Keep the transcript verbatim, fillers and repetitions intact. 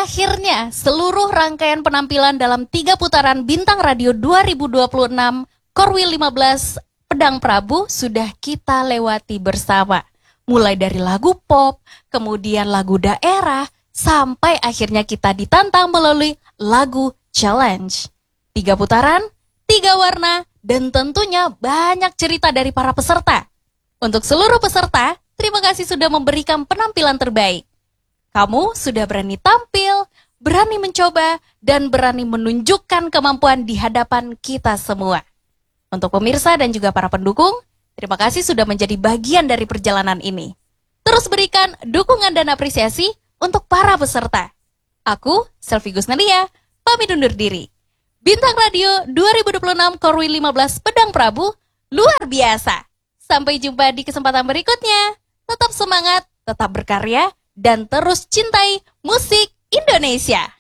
akhirnya seluruh rangkaian penampilan dalam tiga putaran Bintang Radio dua ribu dua puluh enam Korwil lima belas Pedang Prabu sudah kita lewati bersama. Mulai dari lagu pop, kemudian lagu daerah, sampai akhirnya kita ditantang melalui lagu challenge. Tiga putaran, tiga warna, dan tentunya banyak cerita dari para peserta. Untuk seluruh peserta, terima kasih sudah memberikan penampilan terbaik. Kamu sudah berani tampil, berani mencoba, dan berani menunjukkan kemampuan di hadapan kita semua. Untuk pemirsa dan juga para pendukung, terima kasih sudah menjadi bagian dari perjalanan ini. Terus berikan dukungan dan apresiasi untuk para peserta. Aku, Selvi Gusnalia, pamit undur diri. Bintang Radio dua ribu dua puluh enam Korwil lima belas Pedang Prabu, luar biasa. Sampai jumpa di kesempatan berikutnya. Tetap semangat, tetap berkarya, dan terus cintai musik Indonesia.